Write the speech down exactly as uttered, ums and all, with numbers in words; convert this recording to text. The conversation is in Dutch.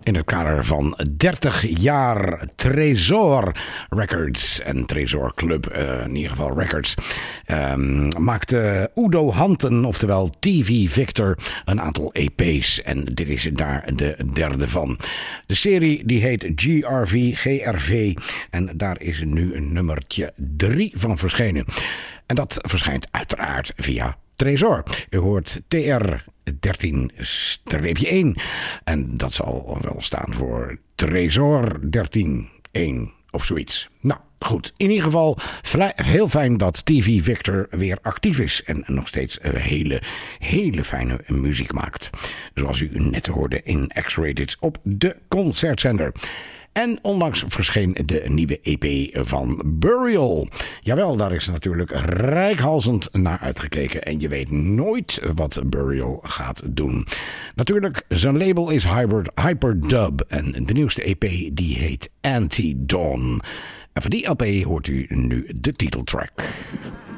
in het kader van dertig jaar Tresor Records en Tresor Club, uh, in ieder geval Records, um, maakte Udo Hanten, oftewel T V Victor, een aantal E P's. En dit is daar de derde van. De serie die heet G R V, G R V, en daar is nu een nummertje drie van verschenen. En dat verschijnt uiteraard via Tresor. U hoort T R dertien één. En dat zal wel staan voor Tresor dertien één of zoiets. Nou, goed. In ieder geval heel fijn dat T V Victor weer actief is. En nog steeds hele, hele fijne muziek maakt. Zoals u net hoorde in X-Rated op de Concertzender. En onlangs verscheen de nieuwe E P van Burial. Jawel, daar is natuurlijk reikhalzend naar uitgekeken. En je weet nooit wat Burial gaat doen. Natuurlijk, zijn label is Hyper, Hyperdub. En de nieuwste E P die heet Anti-Dawn. En van die L P hoort u nu de titeltrack.